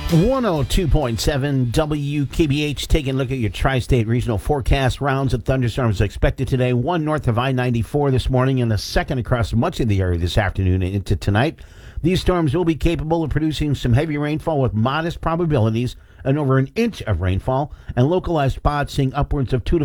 102.7 WKBH, taking a look at your tri-state regional forecast. Rounds of thunderstorms expected today. One north of I-94 this morning and a second across much of the area this afternoon and into tonight. These storms will be capable of producing some heavy rainfall with modest probabilities and over an inch of rainfall, and localized spots seeing upwards of 2 to